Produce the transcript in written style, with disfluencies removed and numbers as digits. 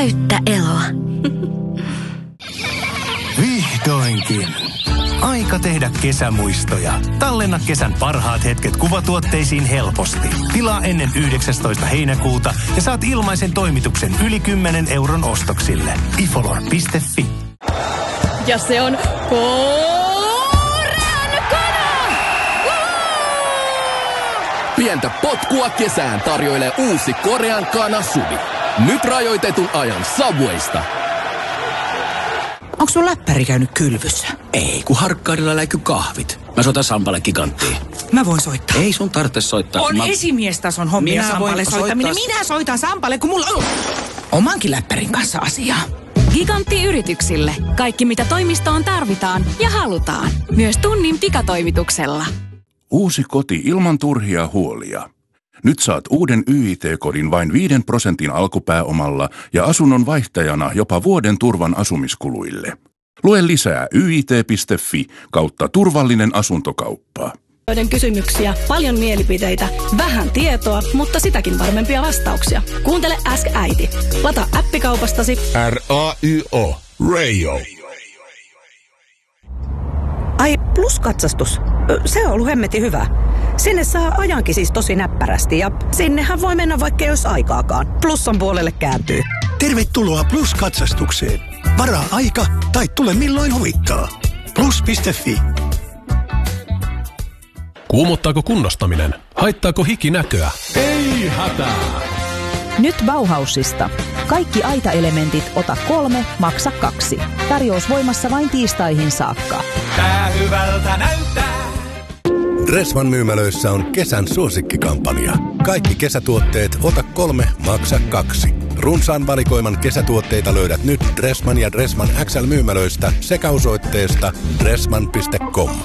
täyttä eloa. Vihdoinkin. Aika tehdä kesämuistoja. Tallenna kesän parhaat hetket kuvatuotteisiin helposti. Tilaa ennen 19. heinäkuuta ja saat ilmaisen toimituksen yli 10 euron ostoksille. ifolor.fi. Ja se on Pientä potkua kesään tarjoilee uusi Korean Kana Subi. Nyt rajoitetun ajan Subwaysta. Onks sun läppäri käynyt kylvyssä? Ei, kun harkkaarilla läiky kahvit. Mä soitan Sampalle Giganttiin. Mä voin soittaa. Ei sun tarvitse soittaa. On esimiestason hommia Sampalle soittaminen. Minä soitan Sampalle, kun mulla on omankin läppärin kanssa asiaa. Gigantti yrityksille. Kaikki mitä toimistoon tarvitaan ja halutaan. Myös tunnin pikatoimituksella. Uusi koti ilman turhia huolia. Nyt saat uuden YIT-kodin vain 5% alkupääomalla ja asunnon vaihtajana jopa vuoden turvan asumiskuluille. Lue lisää yit.fi/turvallinen asuntokauppa. Kysymyksiä, paljon mielipiteitä, vähän tietoa, mutta sitäkin varmempia vastauksia. Kuuntele Ask Äiti. Lataa appikaupastasi RAYO. Radio. Ai, Plus-katsastus. Se on ollut hemmetin hyvä. Sinne saa ajankin siis tosi näppärästi ja sinnehän voi mennä vaikka ei olisi aikaakaan. Plussan puolelle kääntyy. Tervetuloa Plus-katsastukseen. Varaa aika tai tule milloin huvittaa. Plus.fi. Kuumottaako kunnostaminen? Haittaako hiki näköä? Ei hätää! Nyt Bauhausista. Kaikki aitaelementit ota 3, maksa 2. Tarjous voimassa vain tiistaihin saakka. Tää hyvältä näyttää. Dressman myymälöissä on kesän suosikkikampanja. Kaikki kesätuotteet ota 3, maksa 2. Runsaan valikoiman kesätuotteita löydät nyt Dressman ja Dressman XL myymälöistä sekä osoitteesta dressman.com.